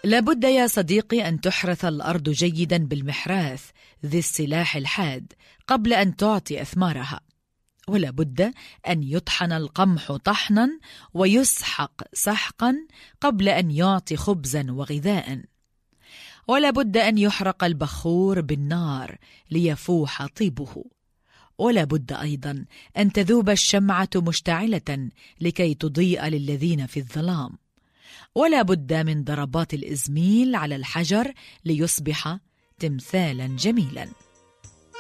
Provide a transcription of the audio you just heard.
لابد يا صديقي أن تحرث الأرض جيدا بالمحراث ذي السلاح الحاد قبل أن تعطي أثمارها، ولابد أن يطحن القمح طحنا ويسحق سحقا قبل أن يعطي خبزا وغذاء، ولابد أن يحرق البخور بالنار ليفوح طيبه، ولابد أيضا أن تذوب الشمعة مشتعلة لكي تضيء للذين في الظلام، ولا بد من ضربات الإزميل على الحجر ليصبح تمثالا جميلا.